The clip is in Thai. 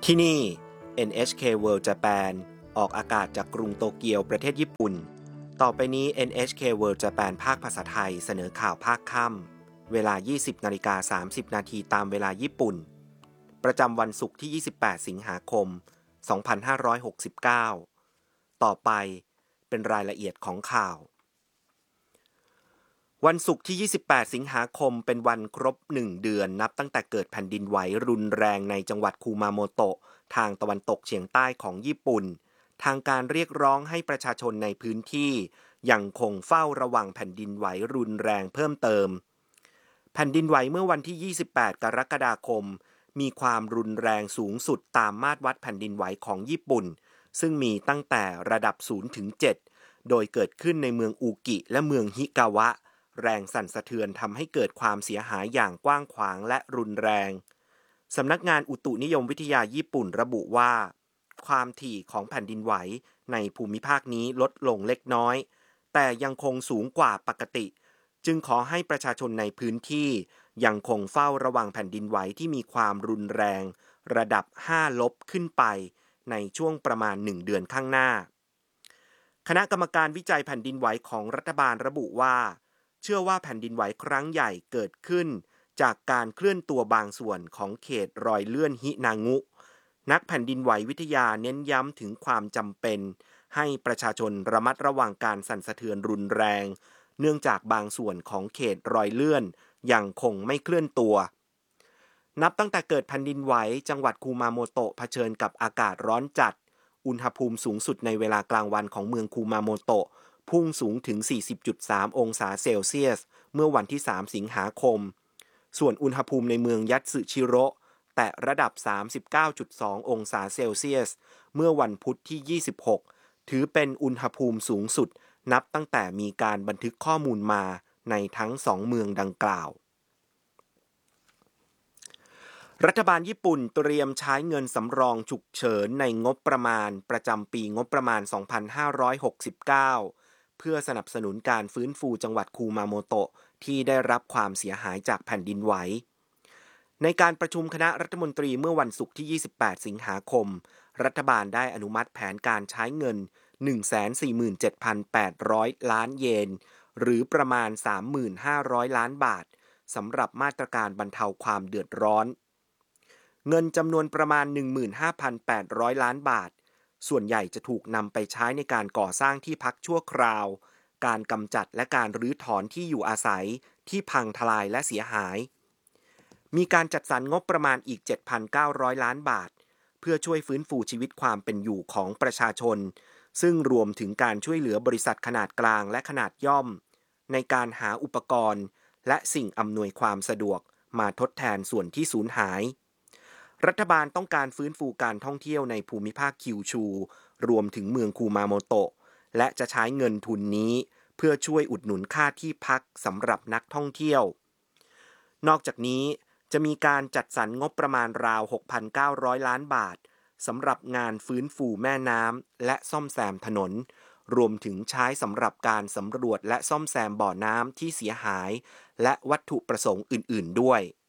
ที่นี่ NHK World Japan ออกอากาศจากกรุงโตเกียวประเทศญี่ปุ่นต่อไปนี้ NHK World Japan ภาคภาษาไทยเสนอข่าวภาคค่ำเวลา 20:30 นาทีตามเวลาญี่ปุ่นประจำวันศุกร์ที่ 28 สิงหาคม 2569 ต่อไปเป็นรายละเอียดของข่าววันศุกร์ที่ 28 สิงหาคมเป็นวันครบ1 เดือนนับตั้งแต่เกิดแผ่นดินไหวรุนแรงในจังหวัดคูมาโมโตะทางตะวันตกเฉียงใต้ของญี่ปุ่นทางการเรียกร้องให้ประชาชนในพื้นที่ยังคงเฝ้าระวังแผ่นดินไหวรุนแรงเพิ่มเติมแผ่นดินไหวเมื่อวันที่ 28 กรกฎาคมมีความรุนแรงสูงสุดตามมาตรวัดแผ่นดินไหวของญี่ปุ่นซึ่งมีตั้งแต่ระดับ 0 ถึง 7 โดยเกิดขึ้นในเมืองอุกิและเมืองฮิกาวะแรงสั่นสะเทือนทำให้เกิดความเสียหายอย่างกว้างขวางและรุนแรงสำนักงานอุตุนิยมวิทยาญี่ปุ่นระบุว่าความถี่ของแผ่นดินไหวในภูมิภาคนี้ลดลงเล็กน้อยแต่ยังคงสูงกว่าปกติจึงขอให้ประชาชนในพื้นที่ยังคงเฝ้าระวังแผ่นดินไหวที่มีความรุนแรงระดับ5 ลบขึ้นไปในช่วงประมาณ1 เดือนข้างหน้าคณะกรรมการวิจัยแผ่นดินไหวของรัฐบาลระบุว่าเชื่อว่าแผ่นดินไหวครั้งใหญ่เกิดขึ้นจากการเคลื่อนตัวบางส่วนของเขตรอยเลื่อนฮินางุนักแผ่นดินไหววิทยาเน้นย้ำถึงความจำเป็นให้ประชาชนระมัดระวังการสั่นสะเทือนรุนแรงเนื่องจากบางส่วนของเขตรอยเลื่อนยังคงไม่เคลื่อนตัวนับตั้งแต่เกิดแผ่นดินไหวจังหวัดคูมาโมโตะเผชิญกับอากาศร้อนจัดอุณหภูมิสูงสุดในเวลากลางวันของเมืองคูมาโมโตะพุ่งสูงถึง 40.3 องศาเซลเซียสเมื่อวันที่ 3 สิงหาคมส่วนอุณหภูมิในเมืองยัตสึชิโร่แตะระดับ 39.2 องศาเซลเซียสเมื่อวันพุธที่ 26 ถือเป็นอุณหภูมิสูงสุดนับตั้งแต่มีการบันทึกข้อมูลมาในทั้ง2 เมืองดังกล่าวรัฐบาลญี่ปุ่นเตรียมใช้เงินสำรองฉุกเฉินในงบประมาณประจำปีงบประมาณ 2569 เพื่อสนับสนุนการฟื้นฟูจังหวัดคูมาโมโตะที่ได้รับความเสียหายจากแผ่นดินไหวในการประชุมคณะรัฐมนตรีเมื่อวันศุกร์ที่ 28 สิงหาคมรัฐบาลได้อนุมัติแผนการใช้เงิน 147,800 ล้านเยนหรือประมาณ 3,500 ล้านบาทสำหรับมาตรการบรรเทาความเดือดร้อนเงินจำนวนประมาณ 15,800 ล้านบาทส่วนใหญ่จะถูกนำไปใช้ในการก่อสร้างที่พักชั่วคราวการกำจัดและการรื้อถอนที่อยู่อาศัยที่พังทลายและเสียหายมีการจัดสรรงบประมาณอีก 7,900 ล้านบาทเพื่อช่วยฟื้นฟูชีวิตความเป็นอยู่ของประชาชนซึ่งรวมถึงการช่วยเหลือบริษัทขนาดกลางและขนาดย่อมในการหาอุปกรณ์และสิ่งอำนวยความสะดวกมาทดแทนส่วนที่สูญหายรัฐบาลต้องการฟื้นฟูการท่องเที่ยวในภูมิภาคคิวชูรวมถึงเมืองคูมาโมโตะและจะใช้เงินทุนนี้เพื่อช่วยอุดหนุนค่าที่พักสำหรับนักท่องเที่ยวนอกจากนี้จะมีการจัดสรรงบประมาณราว 6,900 ล้านบาทสำหรับงานฟื้นฟูแม่น้ำและซ่อมแซมถนนรวมถึงใช้สำหรับการสำรวจและซ่อมแซมบ่อน้ำที่เสียหายและวัตถุประสงค์อื่นๆด้วย